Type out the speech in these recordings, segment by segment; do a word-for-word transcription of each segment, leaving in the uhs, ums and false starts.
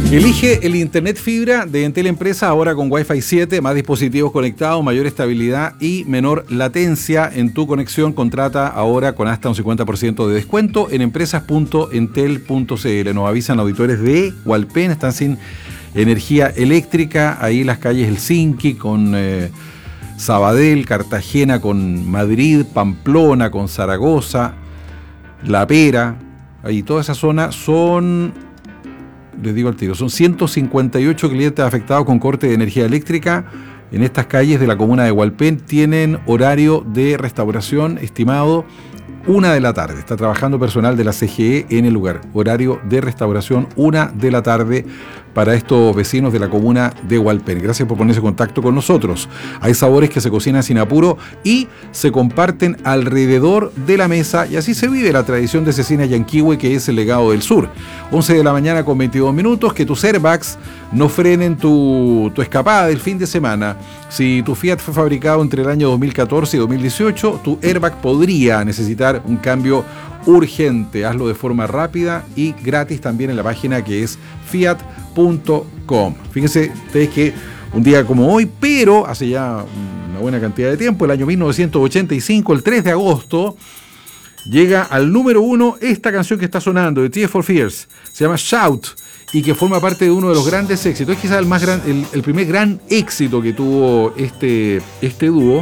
Elige el Internet fibra de Entel Empresa ahora con Wi-Fi siete, más dispositivos conectados, mayor estabilidad y menor latencia en tu conexión. Contrata ahora con hasta un cincuenta por ciento de descuento en empresas punto entel punto c l. Nos avisan auditores de Hualpén, están sin energía eléctrica. Ahí las calles Helsinki con eh, Sabadell, Cartagena con Madrid, Pamplona con Zaragoza, La Pera. Ahí toda esa zona son... Les digo al tiro, son ciento cincuenta y ocho clientes afectados con corte de energía eléctrica. En estas calles de la comuna de Hualpén tienen horario de restauración estimado una de la tarde. Está trabajando personal de la C G E en el lugar. Horario de restauración una de la tarde para estos vecinos de la comuna de Hualpén. Gracias por ponerse en contacto con nosotros. Hay sabores que se cocinan sin apuro y se comparten alrededor de la mesa, y así se vive la tradición de Cecina Yanquihue, que es el legado del sur. once de la mañana con veintidós minutos. Que tus airbags no frenen tu, tu escapada del fin de semana. Si tu Fiat fue fabricado entre el año dos mil catorce y dos mil dieciocho, tu airbag podría necesitar un cambio urgente. Hazlo de forma rápida y gratis también en la página que es fiat punto com. Fíjense ustedes que un día como hoy, pero hace ya una buena cantidad de tiempo, el año mil novecientos ochenta y cinco, el tres de agosto, llega al número uno esta canción que está sonando de Tears for Fears. Se llama Shout, y que forma parte de uno de los grandes éxitos. Es quizás el, más gran, el, el primer gran éxito que tuvo este, este dúo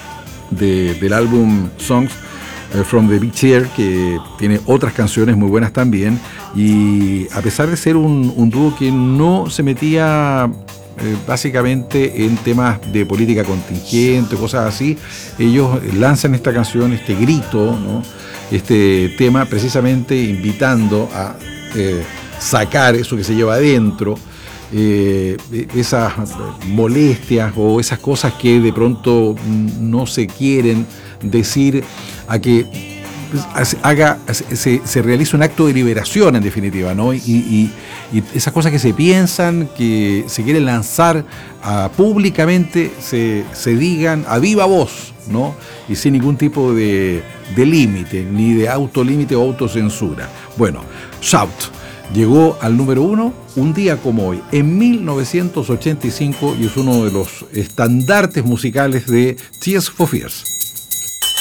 de, del álbum Songs From the Big Chair, que tiene otras canciones muy buenas también. Y a pesar de ser un, un dúo que no se metía eh, básicamente en temas de política contingente, cosas así, ellos lanzan esta canción, este grito, ¿no? Este tema, precisamente invitando a eh, sacar eso que se lleva adentro, eh, esas molestias o esas cosas que de pronto no se quieren decir, a que haga, se, se realice un acto de liberación, en definitiva, ¿no? Y, y, y esas cosas que se piensan, que se quieren lanzar a, públicamente, se, se digan a viva voz, ¿no? Y sin ningún tipo de, de límite, ni de autolímite o autocensura. Bueno, Shout llegó al número uno un día como hoy, en mil novecientos ochenta y cinco, y es uno de los estandartes musicales de Tears for Fears.